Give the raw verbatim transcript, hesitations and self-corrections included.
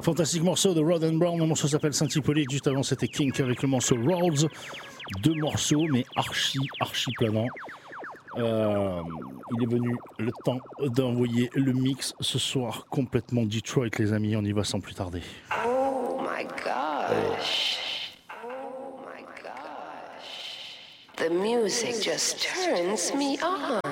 Fantastique morceau de Rod and Brown, le morceau s'appelle Saint-Hippolyte, juste avant c'était Kink avec le morceau Rolls, deux morceaux mais archi archi planants. Euh, il est venu le temps d'envoyer le mix ce soir complètement Detroit les amis, on y va sans plus tarder. Oh my gosh. Oh my gosh. The music just turns me on.